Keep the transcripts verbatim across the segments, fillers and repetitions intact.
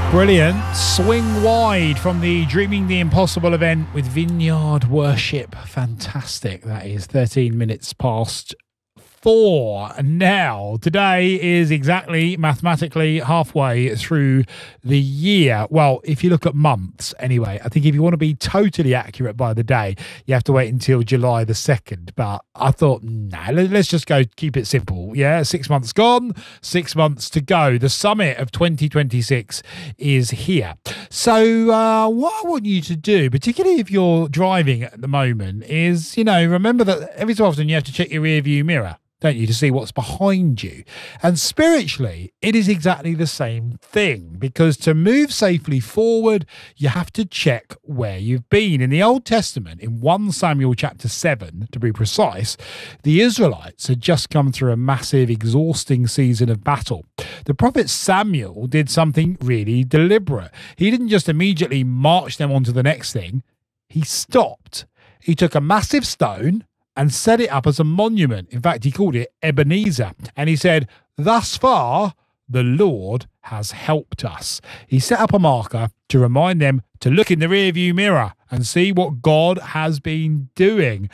Brilliant. Swing Wide from the Dreaming the Impossible event with Vineyard Worship. Fantastic. That is thirteen minutes past four. Now, today is exactly mathematically halfway through the year. Well, if you look at months anyway, I think if you want to be totally accurate by the day, you have to wait until July the second. But I thought, nah, let's just go keep it simple. Yeah, six months gone, six months to go. The summit of twenty twenty-six is here. So uh, what I want you to do, particularly if you're driving at the moment, is, you know, remember that every so often you have to check your rear view mirror, don't you, to see what's behind you. And spiritually, it is exactly the same thing, because to move safely forward, you have to check where you've been. In the Old Testament, in First Samuel chapter seven, to be precise, the Israelites had just come through a massive, exhausting season of battle. The prophet Samuel did something really deliberate. He didn't just immediately march them on to the next thing. He stopped. He took a massive stone and set it up as a monument. In fact, he called it Ebenezer. And he said, thus far, the Lord has helped us. He set up a marker to remind them to look in the rearview mirror and see what God has been doing.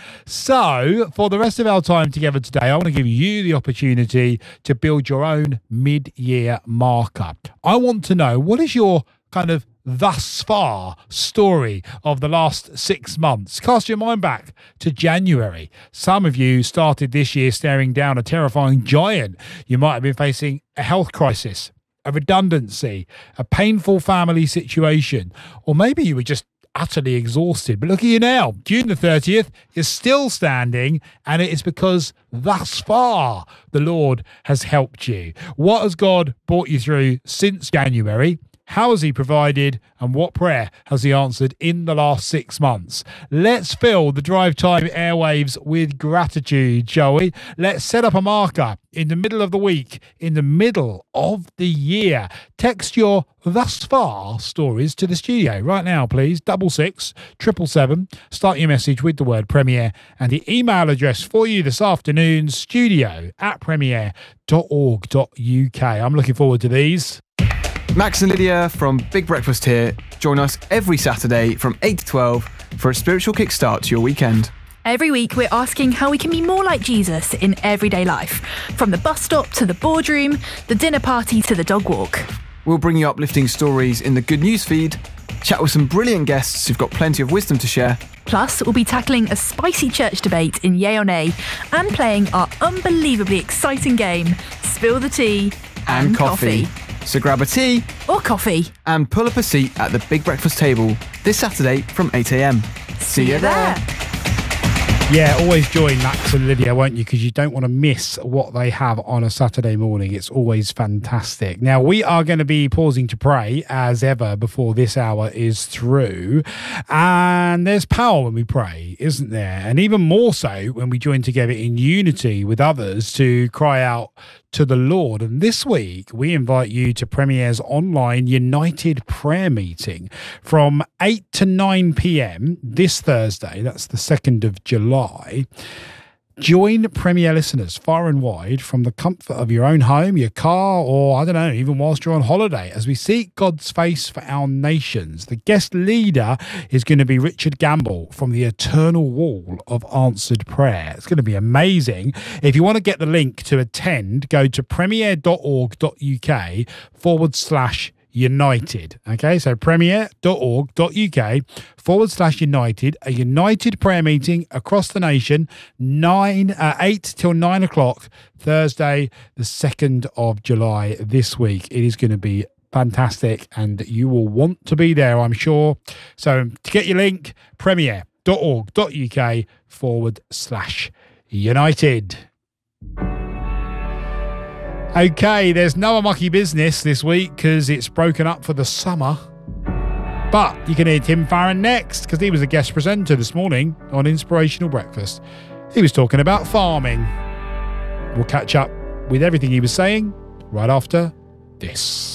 So, for the rest of our time together today, I want to give you the opportunity to build your own mid-year marker. I want to know, what is your kind of thus far story of the last six months? Cast your mind back to January. Some of you started this year staring down a terrifying giant. You might have been facing a health crisis, a redundancy, a painful family situation, or maybe you were just utterly exhausted. But look at you now, June the thirtieth, you're still standing, and it is because thus far the Lord has helped you. What has God brought you through since January? How has he provided, and what prayer has he answered in the last six months? Let's fill the Drive Time airwaves with gratitude, shall we? Let's set up a marker in the middle of the week, in the middle of the year. Text your thus far stories to the studio right now, please. Double six, triple seven. Start your message with the word Premiere, and the email address for you this afternoon, studio at premiere dot org dot U K. I'm looking forward to these. Max and Lydia from Big Breakfast here. Join us every Saturday from eight to twelve for a spiritual kickstart to your weekend. Every week we're asking how we can be more like Jesus in everyday life. From the bus stop to the boardroom, the dinner party to the dog walk. We'll bring you uplifting stories in the Good News feed, chat with some brilliant guests who've got plenty of wisdom to share. Plus, we'll be tackling a spicy church debate in Yay or Nay and playing our unbelievably exciting game, Spill the Tea and, and coffee. coffee. So grab a tea or coffee and pull up a seat at the Big Breakfast table this Saturday from eight a.m. See you there. Yeah, always join Max and Lydia, won't you? Because you don't want to miss what they have on a Saturday morning. It's always fantastic. Now, we are going to be pausing to pray as ever before this hour is through. And there's power when we pray, isn't there? And even more so when we join together in unity with others to cry out to the Lord. And this week, we invite you to Premier's online United Prayer Meeting from eight to nine p.m. this Thursday. That's the second of July. Join Premier listeners far and wide from the comfort of your own home, your car, or I don't know, even whilst you're on holiday, as we seek God's face for our nations. The guest leader is going to be Richard Gamble from the Eternal Wall of Answered Prayer. It's going to be amazing. If you want to get the link to attend, go to premiere dot org dot U K forward slash United. Okay, so premiere dot org dot U K forward slash United, a united prayer meeting across the nation, nine, uh, eight till nine o'clock, Thursday, the second of July this week. It is going to be fantastic and you will want to be there, I'm sure. So to get your link, premiere dot org dot U K forward slash United. Okay, there's no mucky business this week because it's broken up for the summer. But you can hear Tim Farron next because he was a guest presenter this morning on Inspirational Breakfast. He was talking about farming. We'll catch up with everything he was saying right after this.